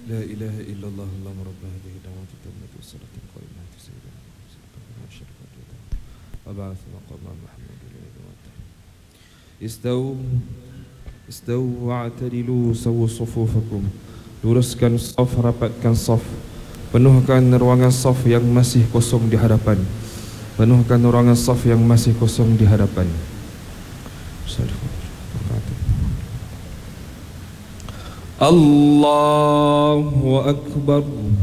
لا إله إلا الله اللهم رب هذه الدعوة التامة والصلاة القائمة سيدنا وبعث مقام محمود استووا واعتدلوا سووا صفوفكم. Luruskan saf, rapatkan saf. Penuhkan ruangan saf yang masih kosong di hadapan. Penuhkan ruangan saf yang masih kosong di hadapan. Allahu Akbar.